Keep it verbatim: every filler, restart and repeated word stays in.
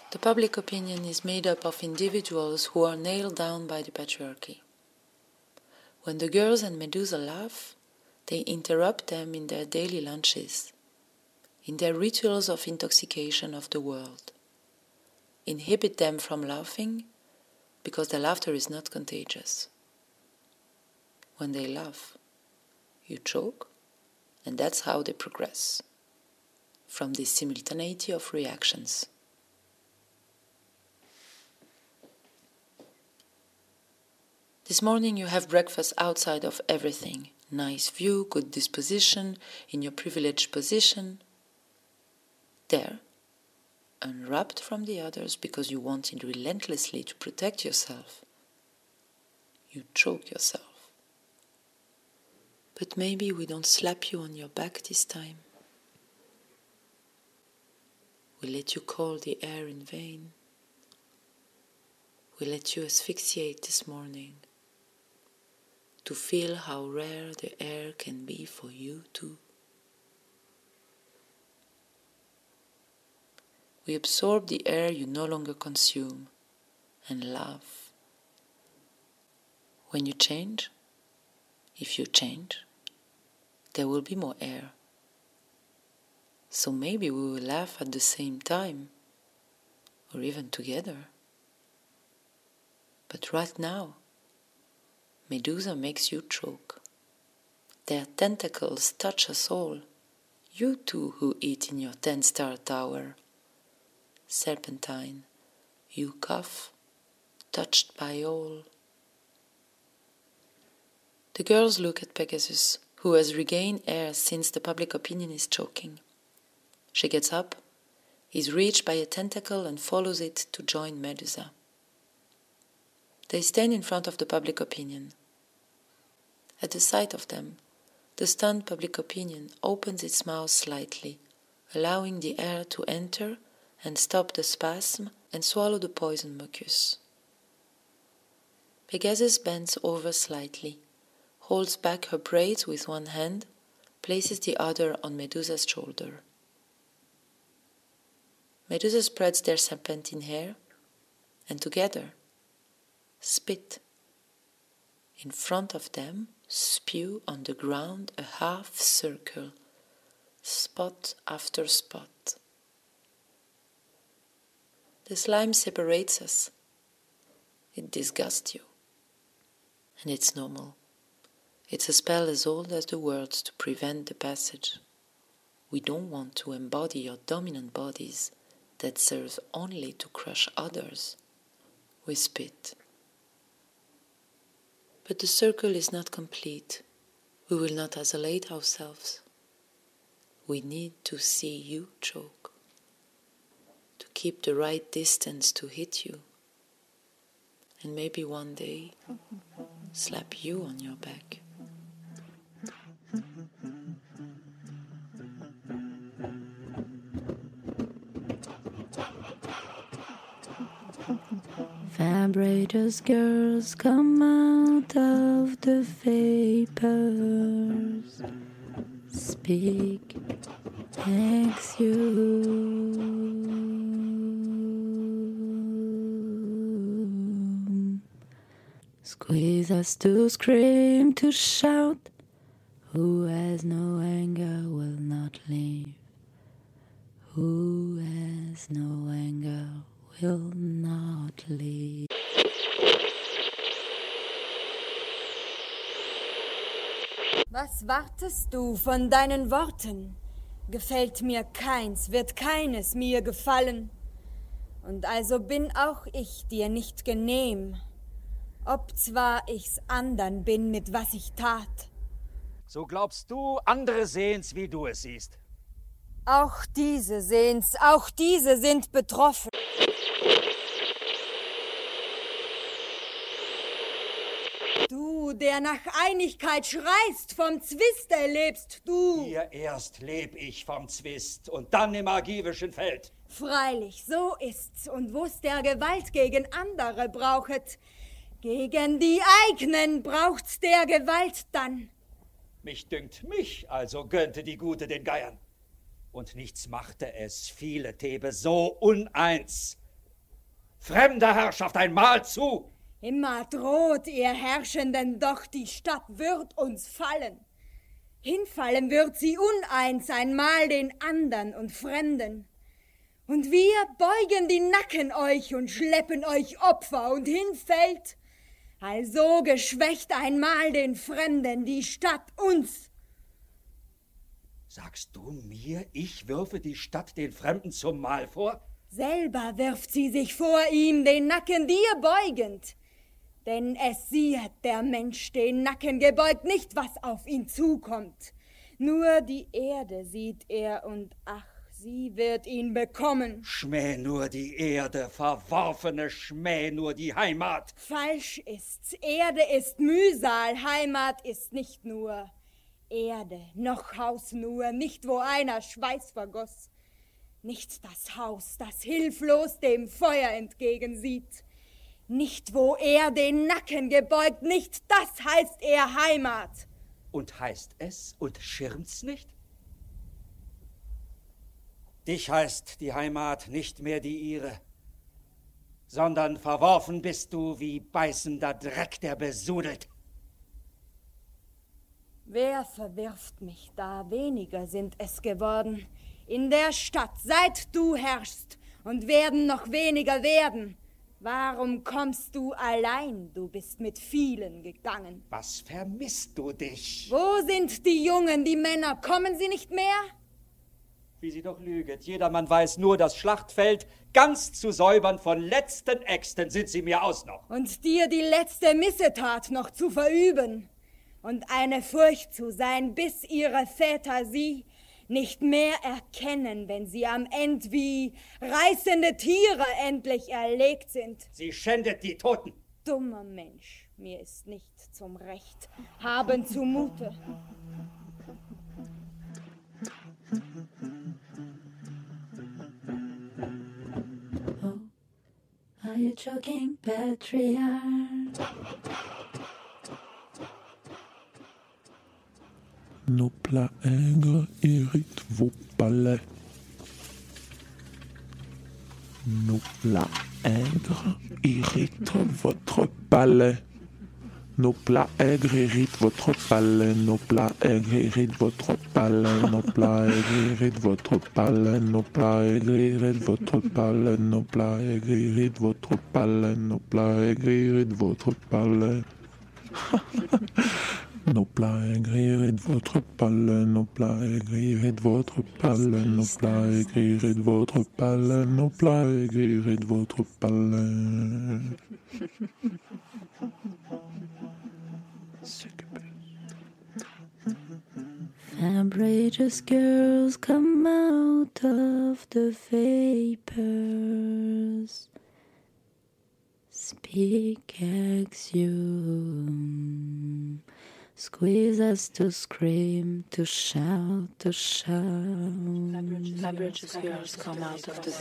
The public opinion is made up of individuals who are nailed down by the patriarchy. When the girls and Medusa laugh, they interrupt them in their daily lunches, in their rituals of intoxication of the world, inhibit them from laughing because the laughter is not contagious. When they laugh, you choke, and that's how they progress, from this simultaneity of reactions. This morning you have breakfast outside of everything. Nice view, good disposition, in your privileged position. There, unwrapped from the others because you wanted relentlessly to protect yourself, you choke yourself. But maybe we don't slap you on your back this time. We let you call the air in vain. We let you asphyxiate this morning, to feel how rare the air can be for you too. We absorb the air you no longer consume and laugh. When you change, if you change, there will be more air. So maybe we will laugh at the same time, or even together. But right now, Medusa makes you choke. Their tentacles touch us all, you too who eat in your ten-star tower. Serpentine, you cough, touched by all. The girls look at Pegasus, who has regained air since the public opinion is choking. She gets up, is reached by a tentacle and follows it to join Medusa. They stand in front of the public opinion. At the sight of them, the stunned public opinion opens its mouth slightly, allowing the air to enter and stop the spasm and swallow the poison mucus. Pegasus bends over slightly, holds back her braids with one hand, places the other on Medusa's shoulder. Medusa spreads their serpentine hair, and together spit. In front of them, spew on the ground a half circle, spot after spot. The slime separates us. It disgusts you. And it's normal. It's a spell as old as the words to prevent the passage. We don't want to embody your dominant bodies that serve only to crush others. We spit. But the circle is not complete. We will not isolate ourselves. We need to see you choke, to keep the right distance to hit you, and maybe one day slap you on your back. Vibrators, girls, come out of the vapors. Speak, exhume. Squeeze us to scream, to shout. Who has no anger will not leave. Who has no anger will not leave. Was wartest du von deinen Worten? Gefällt mir keins, wird keines mir gefallen. Und also bin auch ich dir nicht genehm, obzwar ich's andern bin, mit was ich tat. So glaubst du, andere sehen's, wie du es siehst. Auch diese sehen's, auch diese sind betroffen. Du, der nach Einigkeit schreist, vom Zwist erlebst du. Hier erst leb ich vom Zwist und dann im argivischen Feld. Freilich, so ist's, und wo's der Gewalt gegen andere brauchet, gegen die eigenen braucht's der Gewalt dann. Mich dünkt, mich also gönnte die Gute den Geiern. Und nichts machte es viele Thebe so uneins, fremder Herrschaft ein Mahl zu. Immer droht ihr Herrschenden, doch die Stadt wird uns fallen. Hinfallen wird sie uneins einmal den andern und Fremden. Und wir beugen die Nacken euch und schleppen euch Opfer und hinfällt, also geschwächt einmal den Fremden die Stadt uns. Sagst du mir, ich würfe die Stadt den Fremden zum Mahl vor? Selber wirft sie sich vor ihm den Nacken dir beugend. Denn es sieht der Mensch den Nacken gebeugt nicht, was auf ihn zukommt. Nur die Erde sieht er und ach, sie wird ihn bekommen. Schmäh nur die Erde, verworfene Schmäh nur die Heimat. Falsch ist's, Erde ist Mühsal, Heimat ist nicht nur Erde, noch Haus nur, nicht wo einer Schweiß vergoss. Nicht das Haus, das hilflos dem Feuer entgegensieht. Nicht, wo er den Nacken gebeugt, nicht das heißt er Heimat. Und heißt es und schirmt's nicht? Dich heißt die Heimat nicht mehr die ihre, sondern verworfen bist du wie beißender Dreck, der besudelt. Wer verwirft mich da? Weniger sind es geworden. In der Stadt, seit du herrschst, und werden noch weniger werden. Warum kommst du allein? Du bist mit vielen gegangen. Was vermisst du dich? Wo sind die Jungen, die Männer? Kommen sie nicht mehr? Wie sie doch lüget. Jedermann weiß nur, das Schlachtfeld ganz zu säubern von letzten Äxten sind sie mir aus noch. Und dir die letzte Missetat noch zu verüben. Und eine Furcht zu sein, bis ihre Väter sie nicht mehr erkennen, wenn sie am End wie reißende Tiere endlich erlegt sind. Sie schändet die Toten. Dummer Mensch, mir ist nicht zum Recht haben zumute. Oh, are you joking, patriarch? Nos plats aigres irritent vos palais. Nos plats aigres irritent votre palais. Nos plats aigres irritent votre palais. Nos plats aigres irritent votre palais. Nos plats aigres irritent votre palais. Nos plats aigres irritent votre palais. Nos plats aigres irritent votre palais. Nos plats aigres irritent votre palais. Nos plats aigres irritent votre palais, nos plats aigres irritent votre palais, nos plats aigres irritent votre palais, nos plats aigres irritent votre palais. Outrageous girls come out of the vapors. Speak axiom. Squeeze us to scream, to shout, to shout. Outrageous girls come out of the